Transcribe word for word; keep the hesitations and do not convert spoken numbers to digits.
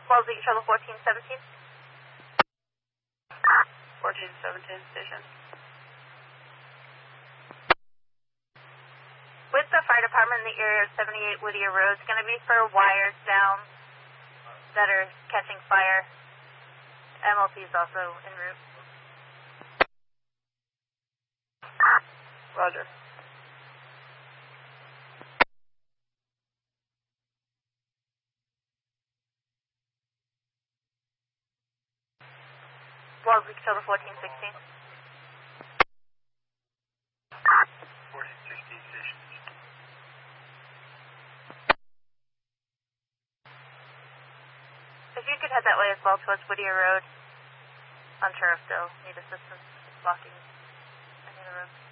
Wellesley Control fourteen seventeen. fourteen seventeen station. With the fire department in the area of seventy-eight Whittier Road, it's going to be for wires down that are catching fire. M L P is also en route. Roger. Wellesley Control fourteen sixteen. fourteen sixteen station. If you could head that way as well towards Whittier Road. Unsure if they'll need assistance blocking any of the roads.